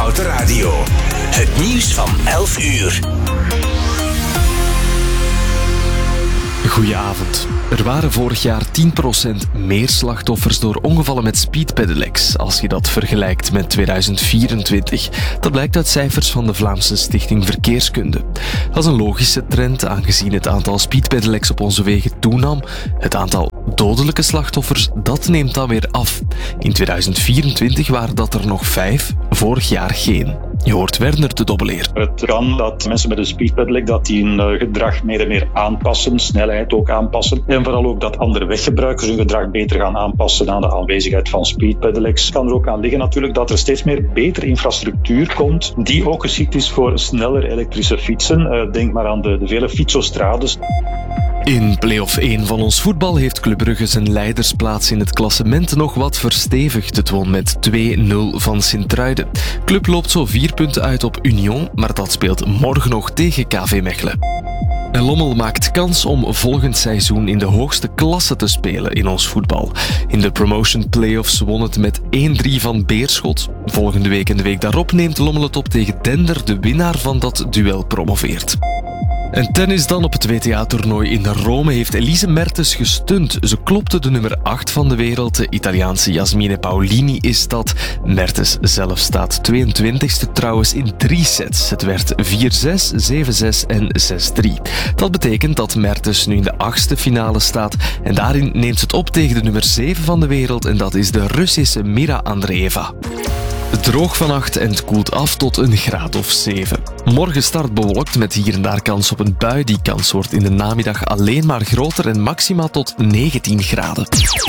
Houten Radio. Het nieuws van 11 uur. Goedenavond. Er waren vorig jaar 10% meer slachtoffers door ongevallen met speedpedelecs als je dat vergelijkt met 2024. Dat blijkt uit cijfers van de Vlaamse Stichting Verkeerskunde. Dat is een logische trend, aangezien het aantal speedpedelecs op onze wegen toenam. Het aantal dodelijke slachtoffers, dat neemt dan weer af. In 2024 waren dat er nog 5, vorig jaar geen. Je hoort Werner de Dobbeleer. Het kan dat mensen met een speedpedelec dat die hun gedrag meer en meer aanpassen, snelheid ook aanpassen. En vooral ook dat andere weggebruikers hun gedrag beter gaan aanpassen aan de aanwezigheid van speedpedelecs. Het kan er ook aan liggen natuurlijk dat er steeds meer betere infrastructuur komt die ook geschikt is voor sneller elektrische fietsen. Denk maar aan de vele fietsostrades. In play-off 1 van ons voetbal heeft Club Brugge zijn leidersplaats in het klassement nog wat verstevigd. Het won met 2-0 van Sint-Truiden. Club loopt zo 4 punten uit op Union, maar dat speelt morgen nog tegen KV Mechelen. En Lommel maakt kans om volgend seizoen in de hoogste klasse te spelen in ons voetbal. In de promotion playoffs won het met 1-3 van Beerschot. Volgende week en de week daarop neemt Lommel het op tegen Dender. De winnaar van dat duel promoveert. En tennis dan. Op het WTA-toernooi in Rome heeft Elise Mertens gestund. Ze klopte de nummer 8 van de wereld. De Italiaanse Jasmine Paolini is dat. Mertens zelf staat 22e trouwens in 3 sets. Het werd 4-6, 7-6 en 6-3. Dat betekent dat Mertens nu in de 8e finale staat. En daarin neemt ze het op tegen de nummer 7 van de wereld. En dat is de Russische Mira Andreeva. Droog vannacht en het koelt af tot een graad of 7. Morgen start bewolkt met hier en daar kans op een bui. Die kans wordt in de namiddag alleen maar groter en maximaal tot 19 graden.